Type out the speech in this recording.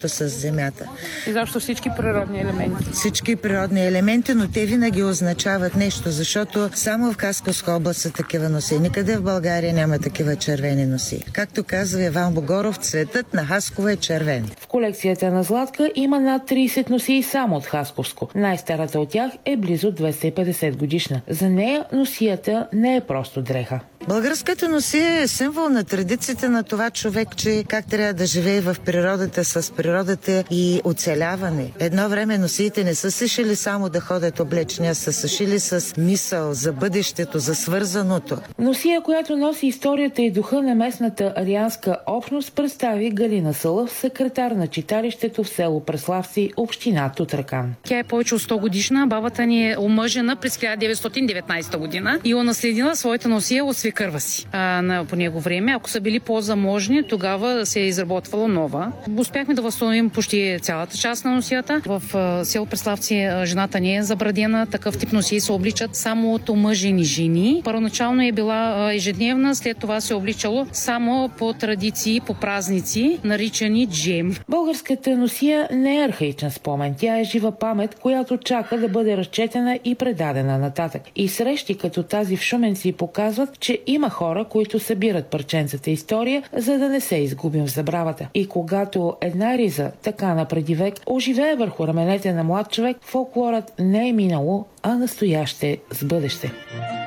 небето с земята. И защо всички природни елементи? Всички природни елементи, но те винаги означават нещо, защото само в Хасковска област са такива носи. Никъде в България няма такива червени носи. Както казва Иван Богоров, цветът на Хасково е червен. В колекцията на Златка има над 30 носи само от Хасковско. Най-старата от тях е близо 250 годишна. За нея носията не е просто дреха. Българската носия е символ на традициите на това човек, че как трябва да живее в природата, с природата и оцеляване. Едно време носиите не са се шили само да ходят облечени, а са се шили с мисъл за бъдещето, за свързаното. Носия, която носи историята и духа на местната арианска общност, представи Галина Сълъв, секретар на читалището в село Преславци, община Тутракан. Тя е повече от 100 годишна. Бабата ни е омъжена през 1919 година и унаследила своята носия от свекърва си по него време. Ако са били по-заможни, тогава се е изработвала нова. Успяхме да възстановим почти цялата част на носията. В село Преславци жената не е забрадена. Такъв тип носии се обличат само от омъжени жени. Първоначално е била ежедневна, след това се обличало само по традиции, по празници, наричани джем. Българската носия не е архаичен спомен. Тя е жива памет, която чака да бъде разчетена и предадена нататък. И срещи като тази в Шуменци показват, че има хора, които събират парченцата история, за да не се изгубим в забравата. И когато една риза, така напреди век, оживее върху раменете на млад човек, фолклорът не е минало, а настояще с бъдеще.